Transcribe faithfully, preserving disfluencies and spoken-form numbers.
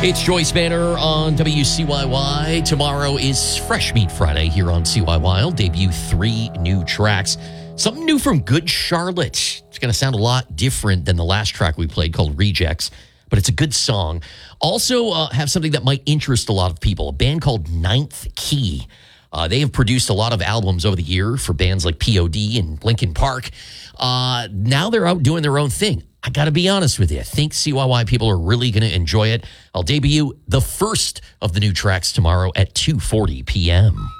It's Joyce Banner on W C Y Y. Tomorrow is Fresh Meat Friday here on C Y Y. I'll debut three new tracks. Something new from Good Charlotte. It's going to sound a lot different than the last track we played called Rejects, but it's a good song. Also uh, have something that might interest a lot of people, a band called Ninth Key. Uh, they have produced a lot of albums over the year for bands like P O D and Linkin Park. Uh, now they're out doing their own thing. I got to be honest with you. I think C Y Y people are really going to enjoy it. I'll debut the first of the new tracks tomorrow at two forty p.m.